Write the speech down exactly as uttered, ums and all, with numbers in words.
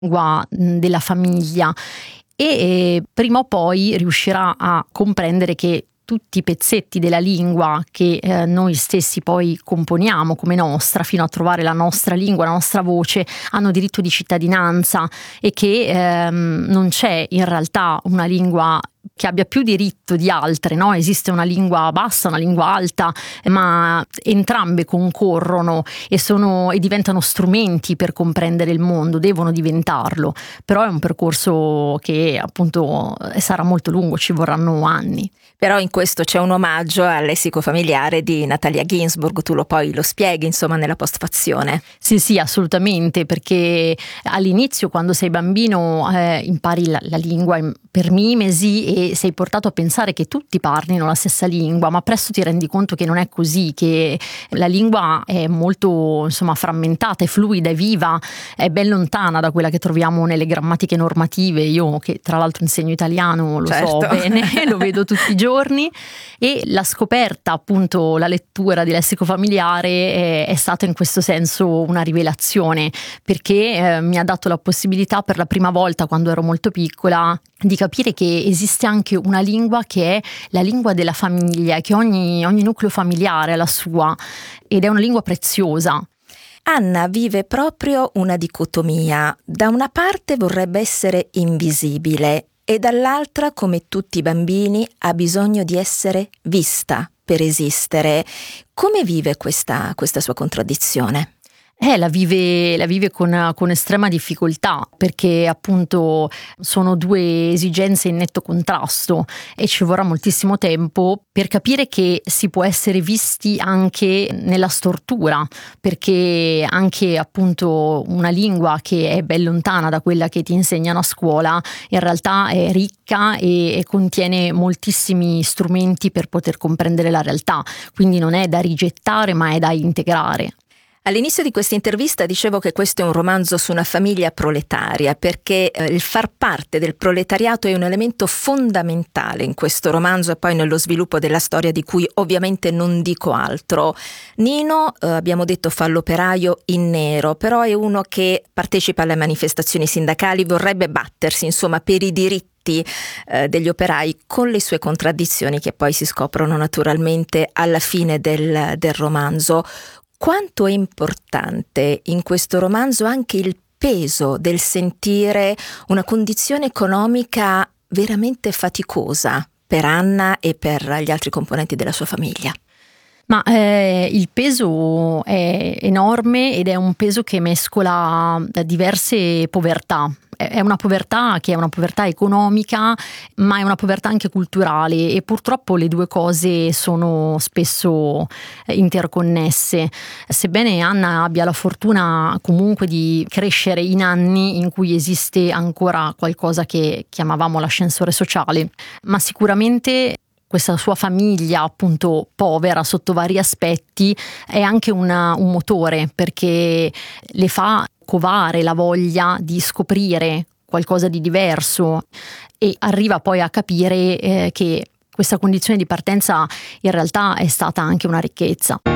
lingua della famiglia e eh, prima o poi riuscirà a comprendere che tutti i pezzetti della lingua che eh, noi stessi poi componiamo come nostra fino a trovare la nostra lingua, la nostra voce, hanno diritto di cittadinanza e che ehm, non c'è in realtà una lingua che abbia più diritto di altre, no? Esiste una lingua bassa, una lingua alta, ma entrambe concorrono e sono e diventano strumenti per comprendere il mondo, devono diventarlo, però è un percorso che appunto sarà molto lungo, ci vorranno anni. Però in questo c'è un omaggio al lessico familiare di Natalia Ginzburg, tu lo poi lo spieghi insomma nella postfazione. Sì sì, assolutamente, perché all'inizio quando sei bambino eh, impari la, la lingua per mimesi e sei portato a pensare che tutti parlino la stessa lingua, ma presto ti rendi conto che non è così, che la lingua è molto insomma frammentata, è fluida, è viva, è ben lontana da quella che troviamo nelle grammatiche normative. Io che tra l'altro insegno italiano lo certo. so bene, lo vedo tutti i giorni. E la scoperta, appunto, la lettura di lessico familiare è, è stata in questo senso una rivelazione, perché eh, mi ha dato la possibilità per la prima volta quando ero molto piccola di capire che esiste anche una lingua che è la lingua della famiglia, che ogni, ogni nucleo familiare ha la sua ed è una lingua preziosa. Anna vive proprio una dicotomia. Da una parte vorrebbe essere invisibile e dall'altra, come tutti i bambini, ha bisogno di essere vista per esistere. Come vive questa, questa sua contraddizione? Eh, la vive, la vive con, con estrema difficoltà, perché appunto sono due esigenze in netto contrasto e ci vorrà moltissimo tempo per capire che si può essere visti anche nella stortura, perché anche appunto una lingua che è ben lontana da quella che ti insegnano a scuola in realtà è ricca e, e contiene moltissimi strumenti per poter comprendere la realtà, quindi non è da rigettare ma è da integrare. All'inizio di questa intervista dicevo che questo è un romanzo su una famiglia proletaria, perché eh, il far parte del proletariato è un elemento fondamentale in questo romanzo e poi nello sviluppo della storia, di cui ovviamente non dico altro. Nino, eh, abbiamo detto, fa l'operaio in nero, però è uno che partecipa alle manifestazioni sindacali, vorrebbe battersi insomma per i diritti eh, degli operai, con le sue contraddizioni che poi si scoprono naturalmente alla fine del, del romanzo. Quanto è importante in questo romanzo anche il peso del sentire una condizione economica veramente faticosa per Anna e per gli altri componenti della sua famiglia? Ma eh, il peso è enorme ed è un peso che mescola diverse povertà. È una povertà che è una povertà economica, ma è una povertà anche culturale e purtroppo le due cose sono spesso interconnesse. Sebbene Anna abbia la fortuna comunque di crescere in anni in cui esiste ancora qualcosa che chiamavamo l'ascensore sociale, ma sicuramente questa sua famiglia appunto povera sotto vari aspetti è anche una, un motore, perché le fa covare la voglia di scoprire qualcosa di diverso e arriva poi a capire eh, che questa condizione di partenza in realtà è stata anche una ricchezza.